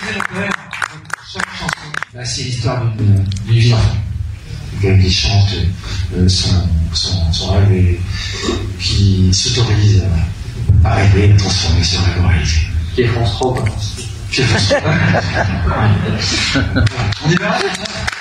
Chaque chanson, bah, c'est l'histoire d'une vie d'enfant. Quelqu'un qui chante son rêve et qui s'autorise à rêver et transformer ce rêve en réalité. Qui est France Trop. On y va?